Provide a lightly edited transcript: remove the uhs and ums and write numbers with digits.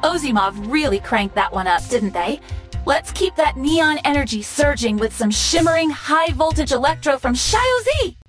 Ozimov really cranked that one up, didn't they? Let's keep that neon energy surging with some shimmering high-voltage electro from Xiaozi!